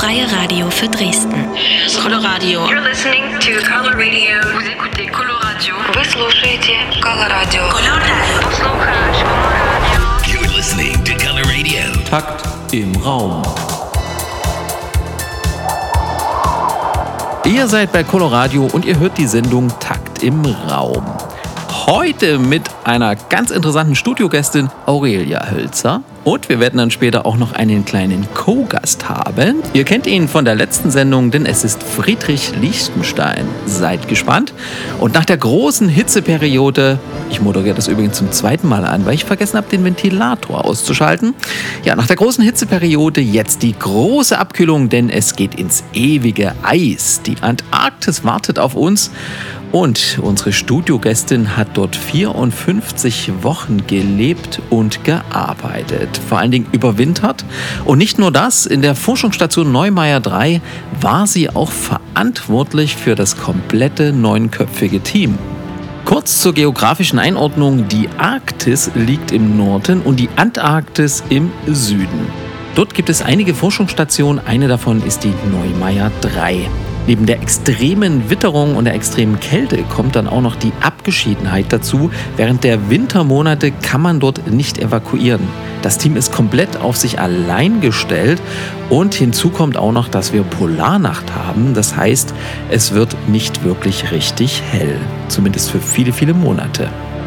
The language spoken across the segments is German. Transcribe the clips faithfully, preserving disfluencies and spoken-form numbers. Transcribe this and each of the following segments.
freie Radio für Dresden. Coloradio. You're listening to Color Radio. Vous écoutez Coloradio. Вы слушаете Coloradio. Coloradio. Слухаешь Coloradio. You're listening to Color Radio. Takt im Raum. Ihr seid bei Coloradio und ihr hört die Sendung Takt im Raum. Heute mit einer ganz interessanten Studiogästin Aurelia Hölzer. Und wir werden dann später auch noch einen kleinen Co-Gast haben. Ihr kennt ihn von der letzten Sendung, denn es ist Friedrich Lichtenstein. Seid gespannt. Und nach der großen Hitzeperiode, ich moderiere das übrigens zum zweiten Mal an, weil ich vergessen habe, den Ventilator auszuschalten. Ja, nach der großen Hitzeperiode jetzt die große Abkühlung, denn es geht ins ewige Eis. Die Antarktis wartet auf uns. Und unsere Studiogästin hat dort vierundfünfzig Wochen gelebt und gearbeitet. Vor allen Dingen überwintert. Und nicht nur das, in der Forschungsstation Neumeier drei war sie auch verantwortlich für das komplette neunköpfige Team. Kurz zur geografischen Einordnung. Die Arktis liegt im Norden und die Antarktis im Süden. Dort gibt es einige Forschungsstationen. Eine davon ist die Neumeier drei. Neben der extremen Witterung und der extremen Kälte kommt dann auch noch die Abgeschiedenheit dazu. Während der Wintermonate kann man dort nicht evakuieren. Das Team ist komplett auf sich allein gestellt und hinzu kommt auch noch, dass wir Polarnacht haben. Das heißt, es wird nicht wirklich richtig hell. Zumindest für viele, viele Monate.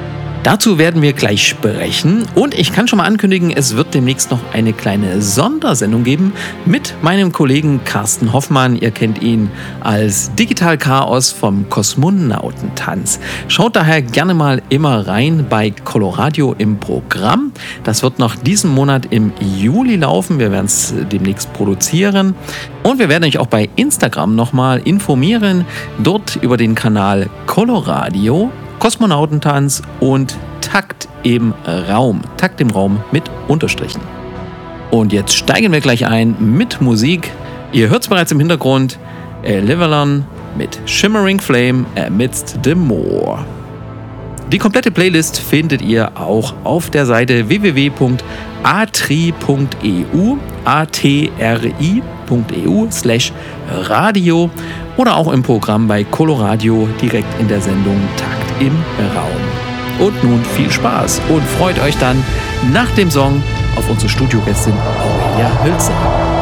Dazu werden wir gleich sprechen und ich kann schon mal ankündigen, es wird demnächst noch eine kleine Sondersendung geben mit meinem Kollegen Carsten Hoffmann. Ihr kennt ihn als Digital Chaos vom Kosmonautentanz. Schaut daher gerne mal immer rein bei Coloradio im Programm. Das wird noch diesen Monat im Juli laufen. Wir werden es demnächst produzieren. Und wir werden euch auch bei Instagram nochmal informieren. Dort über den Kanal Coloradio, Kosmonautentanz und Takt im Raum. Takt im Raum mit Unterstrichen. Und jetzt steigen wir gleich ein mit Musik. Ihr hört es bereits im Hintergrund. Liverland mit Shimmering Flame Amidst the Moor. Die komplette Playlist findet ihr auch auf der Seite w w w punkt a t r i punkt e u a t r i punkt e u slash radio oder auch im Programm bei Coloradio direkt in der Sendung Takt im Raum. Und nun viel Spaß und freut euch dann nach dem Song auf unsere Studiogästin Aurelia Hölzer.